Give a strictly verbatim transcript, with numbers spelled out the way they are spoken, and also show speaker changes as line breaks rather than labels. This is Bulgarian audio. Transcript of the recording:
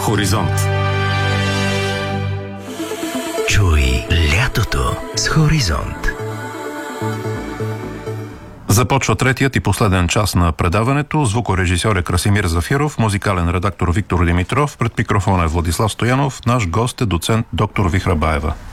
Хоризонт.
Чуй лятото с Хоризонт.
Започва третият и последен час на предаването. Звукорежисьор е Красимир Зафиров, музикален редактор Виктор Димитров, пред микрофона е Владислав Стоянов, наш гост е доцент доктор Вихра Баева.